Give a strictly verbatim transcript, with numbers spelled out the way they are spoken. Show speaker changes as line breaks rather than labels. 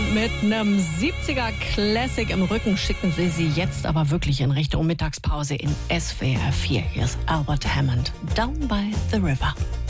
Und mit einem siebziger Classic im Rücken schicken sie sie jetzt aber wirklich in Richtung Mittagspause in S W R vier. Hier ist Albert Hammond, Down by the River.